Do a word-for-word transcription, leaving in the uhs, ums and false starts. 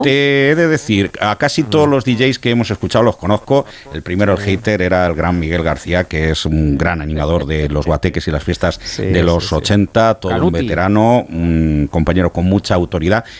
Te he de decir, a casi todos los D Js que hemos escuchado los conozco. El primero, el hater, era el gran Miguel García, que es un gran animador de los guateques y las fiestas sí, de los sí, sí. ochenta, todo Canuti. Un veterano, un compañero con mucha autoridad.